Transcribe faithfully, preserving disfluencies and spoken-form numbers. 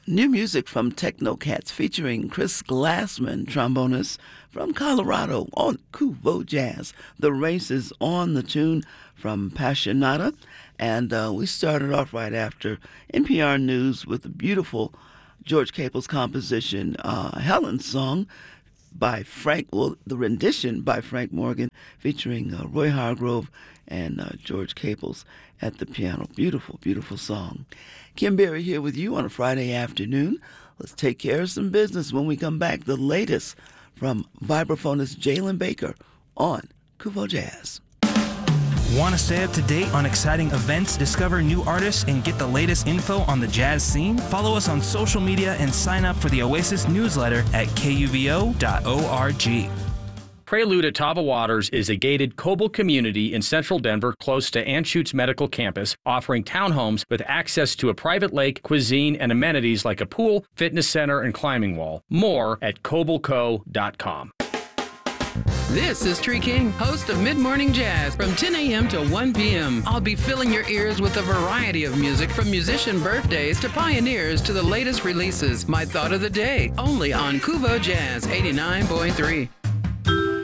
New music from Technocats featuring Chris Glassman, trombonist from Colorado, on Kuvo Jazz. The Race is on, the tune from Passionata. And uh, we started off right after N P R News with the beautiful George Caples composition, uh, Helen's Song, by Frank, well, the rendition by Frank Morgan, featuring uh, Roy Hargrove and uh, George Caples at the piano. Beautiful, beautiful song. Kim Berry here with you on a Friday afternoon. Let's take care of some business. When we come back, the latest from vibraphonist Jalen Baker on Kuvo Jazz. Want to stay up to date on exciting events, discover new artists, and get the latest info on the jazz scene? Follow us on social media and sign up for the Oasis newsletter at K U V O dot org. Prelude at Tava Waters is a gated Coble community in central Denver close to Anschutz Medical Campus, offering townhomes with access to a private lake, cuisine, and amenities like a pool, fitness center, and climbing wall. More at coble co dot com. This is Tree King, host of Mid Morning Jazz from ten a.m. to one p.m. I'll be filling your ears with a variety of music from musician birthdays to pioneers to the latest releases. My thought of the day, only on Kuvo Jazz eighty-nine point three.